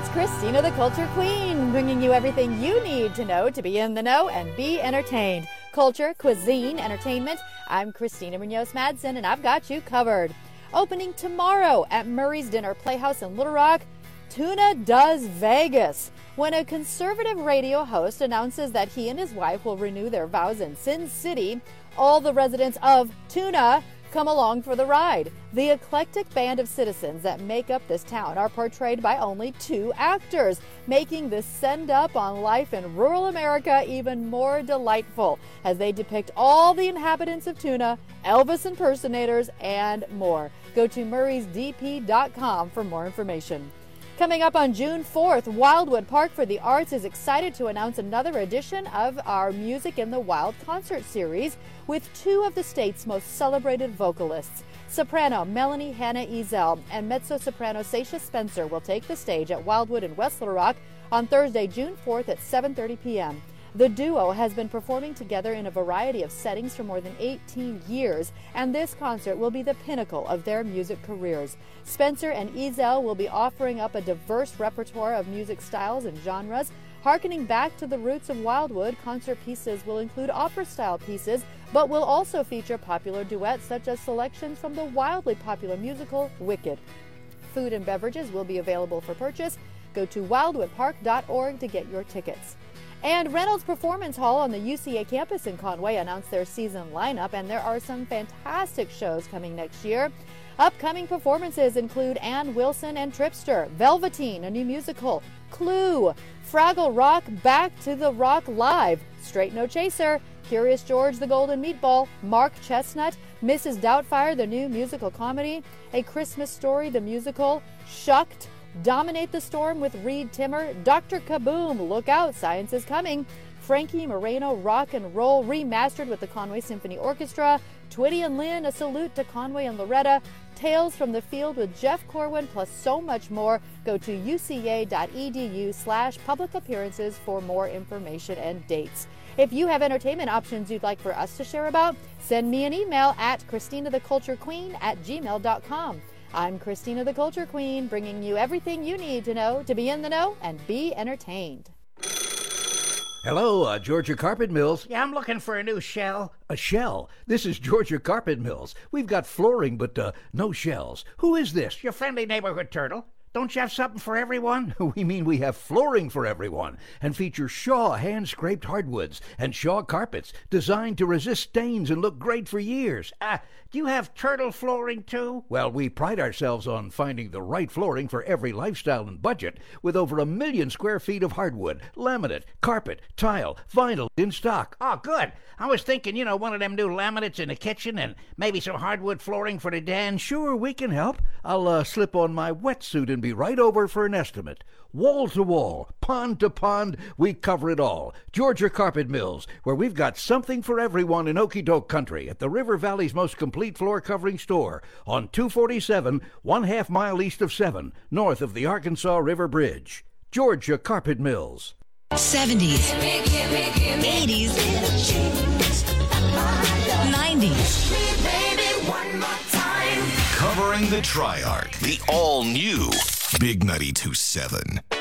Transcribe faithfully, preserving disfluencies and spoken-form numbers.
Christina the Culture Queen, bringing you everything you need to know to be in the know and be entertained. Culture, cuisine, entertainment. I'm Christina Munoz Madsen, and I've got you covered. Opening tomorrow at Murray's Dinner Playhouse in Little Rock, Tuna Does Vegas. When a conservative radio host announces that he and his wife will renew their vows in Sin City, all the residents of Tuna come along for the ride. The eclectic band of citizens that make up this town are portrayed by only two actors, making this send-up on life in rural America even more delightful as they depict all the inhabitants of Tuna, Elvis impersonators, and more. Go to murrays d p dot com for more information. Coming up on June fourth, Wildwood Park for the Arts is excited to announce another edition of our Music in the Wild concert series with two of the state's most celebrated vocalists. Soprano Melanie Hannah Ezel and mezzo-soprano Sasha Spencer will take the stage at Wildwood in West Little Rock on Thursday, June fourth at seven thirty p.m. The duo has been performing together in a variety of settings for more than eighteen years, and this concert will be the pinnacle of their music careers. Spencer and Ezel will be offering up a diverse repertoire of music styles and genres. Harkening back to the roots of Wildwood, concert pieces will include opera-style pieces, but will also feature popular duets such as selections from the wildly popular musical Wicked. Food and beverages will be available for purchase. Go to wildwood park dot org to get your tickets. And Reynolds Performance Hall on the U C A campus in Conway announced their season lineup, and there are some fantastic shows coming next year. Upcoming performances include Ann Wilson and Tripster, Velveteen, a new musical, Clue, Fraggle Rock, Back to the Rock Live, Straight No Chaser, Curious George the Golden Meatball, Mark Chestnut, Missus Doubtfire, the new musical comedy, A Christmas Story, the musical, Shucked, Dominate the Storm with Reed Timmer, Doctor Kaboom, Look Out, Science is Coming, Frankie Moreno, Rock and Roll, remastered with the Conway Symphony Orchestra, Twitty and Lynn, A Salute to Conway and Loretta, Tales from the Field with Jeff Corwin, plus so much more. Go to uca.edu slash public appearances for more information and dates. If you have entertainment options you'd like for us to share about, send me an email at christina the culture queen at gmail dot com. I'm Christina the Culture Queen, bringing you everything you need to know to be in the know and be entertained. Hello, uh, Georgia Carpet Mills. Yeah, I'm looking for a new shell. A shell? This is Georgia Carpet Mills. We've got flooring, but uh, no shells. Who is this? Your friendly neighborhood turtle. Don't you have something for everyone? We mean we have flooring for everyone and feature Shaw hand-scraped hardwoods and Shaw carpets designed to resist stains and look great for years. Ah, uh, do you have turtle flooring too? Well, we pride ourselves on finding the right flooring for every lifestyle and budget with over a million square feet of hardwood, laminate, carpet, tile, vinyl in stock. Oh, good. I was thinking, you know, one of them new laminates in the kitchen and maybe some hardwood flooring for the den. Sure, we can help. I'll uh, slip on my wetsuit and be right over for an estimate. Wall to wall, pond to pond, we cover it all. Georgia Carpet Mills, where we've got something for everyone in Okie-doke country at the River Valley's most complete floor covering store on two forty-seven, one half mile east of seven, north of the Arkansas River Bridge. Georgia Carpet Mills. seventies, eighties, nineties. Covering the Triarch, the all-new Big ninety-two point seven.